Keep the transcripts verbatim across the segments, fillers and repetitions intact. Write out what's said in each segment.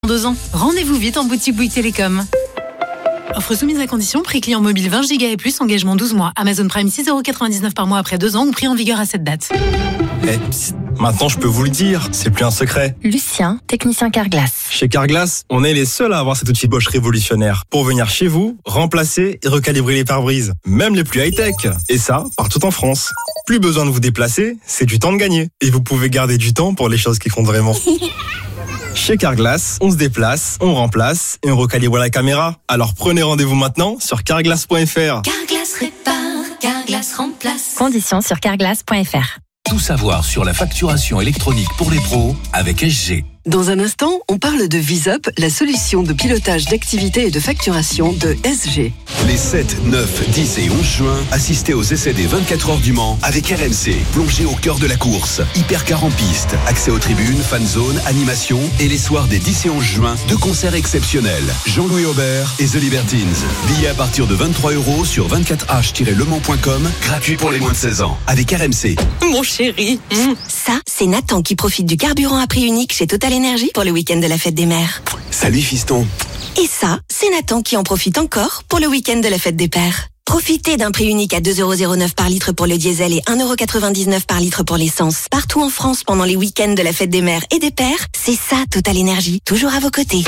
Deux ans. Rendez-vous vite en boutique Bouygues Télécom. Offre soumise à condition, prix client mobile vingt giga et plus, engagement douze mois. Amazon Prime six euros quatre-vingt-dix-neuf par mois après deux ans ou prix en vigueur à cette date. Eh, psst, maintenant je peux vous le dire, c'est plus un secret. Lucien, technicien Carglass. Chez Carglass, on est les seuls à avoir cet outil Bosch révolutionnaire pour venir chez vous, remplacer et recalibrer les pare-brises, même les plus high-tech. Et ça, partout en France. Plus besoin de vous déplacer, c'est du temps de gagner. Et vous pouvez garder du temps pour les choses qui comptent vraiment. Chez Carglass, on se déplace, on remplace et on recalibre la caméra. Alors prenez rendez-vous maintenant sur carglass point f r. Carglass répare, Carglass remplace. Conditions sur carglass point f r. Tout savoir sur la facturation électronique pour les pros avec S G. Dans un instant, on parle de VisUp, la solution de pilotage d'activité et de facturation de S G. Les sept, neuf, dix et onze juin, assistez aux essais des vingt-quatre heures du Mans avec R M C. Plongez au cœur de la course. Hypercar en piste, accès aux tribunes, fan zone, animation et les soirs des dix et onze juin, deux concerts exceptionnels. Jean-Louis Aubert et The Libertines. Billets à partir de vingt-trois euros sur vingt-quatre h tiret le mans point com, gratuit pour les moins de seize ans. Avec R M C. Mon chéri. Mmh. Ça, c'est Nathan qui profite du carburant à prix unique chez Total Énergie pour le week-end de la fête des mères. Salut fiston. Et ça, c'est Nathan qui en profite encore pour le week-end de la fête des pères. Profitez d'un prix unique à deux euros zéro neuf par litre pour le diesel et un euro quatre-vingt-dix-neuf par litre pour l'essence. Partout en France pendant les week-ends de la fête des mères et des pères, c'est ça Total Énergie, toujours à vos côtés.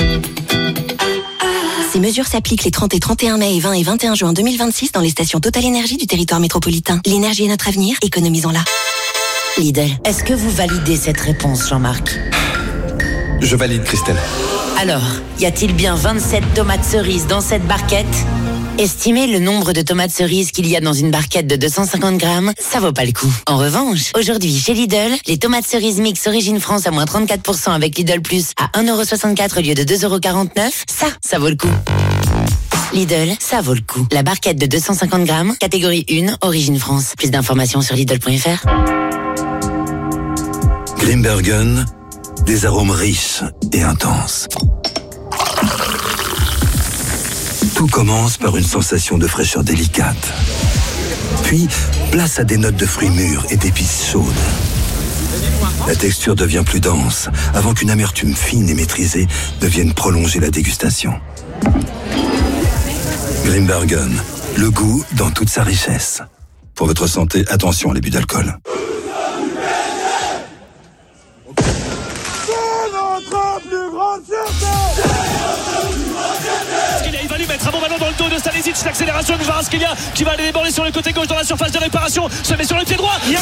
Ces mesures s'appliquent les trente et trente et un mai et vingt et vingt et un juin deux mille vingt-six dans les stations Total Énergie du territoire métropolitain. L'énergie est notre avenir, économisons-la. Lidl. Est-ce que vous validez cette réponse, Jean-Marc ? Je valide, Christelle. Alors, y a-t-il bien vingt-sept tomates cerises dans cette barquette ? Estimez le nombre de tomates cerises qu'il y a dans une barquette de deux cent cinquante grammes, ça vaut pas le coup. En revanche, aujourd'hui chez Lidl, les tomates cerises mix Origine France à moins trente-quatre pour cent avec Lidl Plus à un euro soixante-quatre au lieu de deux euros quarante-neuf, ça, ça vaut le coup. Lidl, ça vaut le coup. La barquette de deux cent cinquante grammes, catégorie un, Origine France. Plus d'informations sur Lidl point f r. Grimbergen, des arômes riches et intenses. Tout commence par une sensation de fraîcheur délicate. Puis, place à des notes de fruits mûrs et d'épices chaudes. La texture devient plus dense, avant qu'une amertume fine et maîtrisée ne vienne prolonger la dégustation. Grimbergen, le goût dans toute sa richesse. Pour votre santé, attention à l'abus d'alcool. Il va lui mettre un bon ballon dans le dos de Stanisic, l'accélération de Kvaratskhelia qui va aller déborder sur le côté gauche dans la surface de réparation, se met sur le pied droit. Yeah.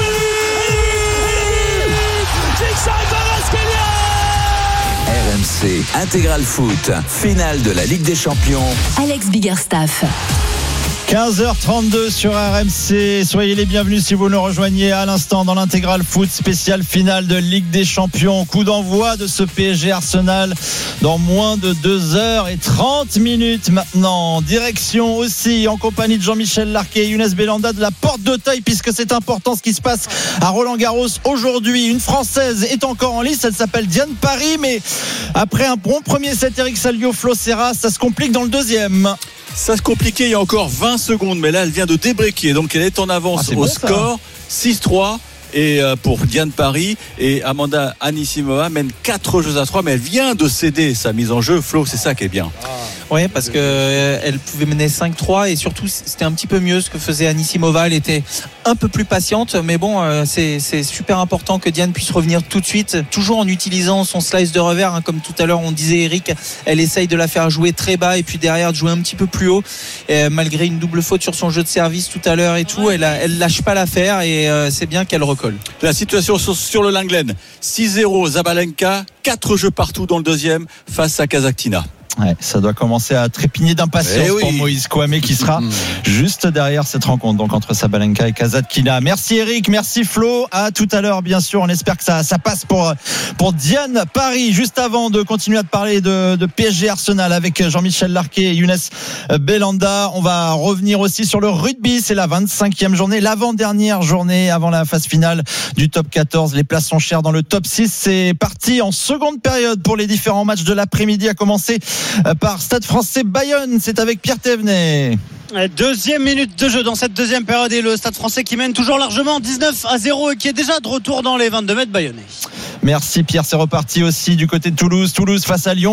R M C Intégral Foot, finale de la Ligue des Champions. Alex Biggerstaff. quinze heures trente-deux sur R M C. Soyez les bienvenus si vous nous rejoignez à l'instant dans l'intégral foot spécial finale de Ligue des Champions. Coup d'envoi de ce P S G Arsenal dans moins de deux heures et trente minutes maintenant. Direction aussi en compagnie de Jean-Michel Larquet et Younes Belhanda de la Porte d'Auteuil, puisque c'est important ce qui se passe à Roland-Garros aujourd'hui. Une Française est encore en lice, elle s'appelle Diane Paris, mais après un bon premier set, Eric Salio, Flo Serra, ça se complique dans le deuxième. Ça se compliquait il y a encore vingt secondes, mais là elle vient de débreaker, donc elle est en avance ah, au bon, score six trois et pour Diane Paris, et Amanda Anisimova mène quatre jeux à trois, mais elle vient de céder sa mise en jeu. Flo, c'est ça qui est bien. Oui, parce qu'elle euh, pouvait mener cinq trois et surtout c'était un petit peu mieux ce que faisait Anisimova. Elle était un peu plus patiente, mais bon, euh, c'est, c'est super important que Diane puisse revenir tout de suite, toujours en utilisant son slice de revers, hein, comme tout à l'heure on disait Eric. Elle essaye de la faire jouer très bas et puis derrière de jouer un petit peu plus haut, et, euh, malgré une double faute sur son jeu de service tout à l'heure et tout, elle, a, elle lâche pas l'affaire, et euh, c'est bien qu'elle recolle. La situation sur, sur le Langlen, six zéro Zabalenka, quatre jeux partout dans le deuxième face à Kazakhtina. Ouais, ça doit commencer à trépigner d'impatience eh oui. pour Moïse Kouamé qui sera mmh. juste derrière cette rencontre, donc entre Sabalenka et Kasatkina. Merci Eric, merci Flo, à tout à l'heure bien sûr. On espère que ça, ça passe pour, pour Diane Paris. Juste avant de continuer à te parler de, de P S G Arsenal avec Jean-Michel Larquet et Younes Belhanda, on va revenir aussi sur le rugby. C'est la vingt-cinquième journée, l'avant-dernière journée avant la phase finale du top quatorze. Les places sont chères dans le top six. C'est parti en seconde période pour les différents matchs de l'après-midi, à commencer par Stade Français Bayonne. C'est avec Pierre Thévenet. Deuxième minute de jeu dans cette deuxième période et le Stade Français qui mène toujours largement dix-neuf à zéro et qui est déjà de retour dans les vingt-deux mètres bayonnais. Merci Pierre, c'est reparti aussi du côté de Toulouse. Toulouse face à Lyon.